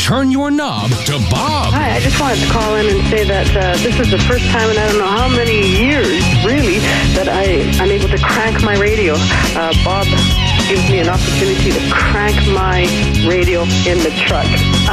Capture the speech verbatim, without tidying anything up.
turn your knob to Bob. Hi, I just wanted to call in and say that uh, this is the first time in I don't know how many years, really, that I, I'm able to crank my radio. Uh, Bob gives me an opportunity to crank my radio in the truck.